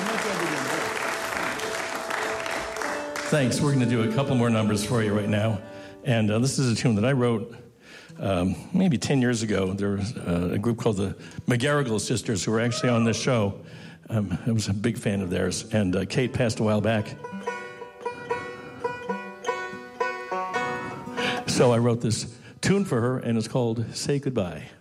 Thanks. We're going to do a couple more numbers for you right now. And this is a tune that I wrote maybe 10 years ago. There was a group called the McGarrigle Sisters who were actually on this show. I was a big fan of theirs. And Kate passed a while back. So I wrote this tune for her, and it's called Say Goodbye.